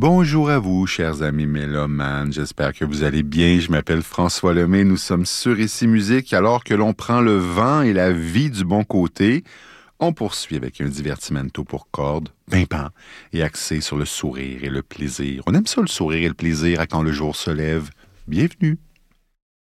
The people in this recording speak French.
Bonjour à vous, chers amis mélomanes. J'espère que vous allez bien. Je m'appelle François Lemay. Nous sommes sur Ici Musique. Alors que l'on prend le vent et la vie du bon côté, on poursuit avec un divertimento pour cordes, pimpant et axé sur le sourire et le plaisir. On aime ça, le sourire et le plaisir, à quand le jour se lève. Bienvenue.